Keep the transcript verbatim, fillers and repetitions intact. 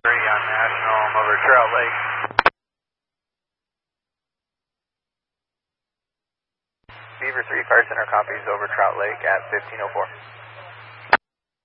on National, I'm over Trout Lake. Beaver three, Fire Center copies over Trout Lake at fifteen oh four.